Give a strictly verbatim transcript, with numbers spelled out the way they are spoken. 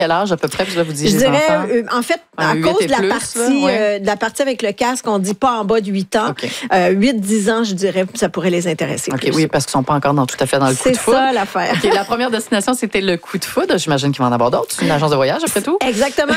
quel âge à peu près? Puis là, vous dites Je les dirais, enfants? euh, en fait, Un à huit cause et de la, plus, partie, là, ouais. euh, de la partie avec le casque, on dit pas en bas de huit ans. Okay. Euh, huit dix ans, je dirais, ça pourrait les intéresser. OK, plus. oui, parce qu'ils ne sont pas encore dans, tout à fait dans le coup de foudre. C'est ça l'affaire. OK, la première destination, c'était le coup de foudre. J'imagine qu'il va en avoir d'autres. C'est une agence de voyage, après tout. Exactement.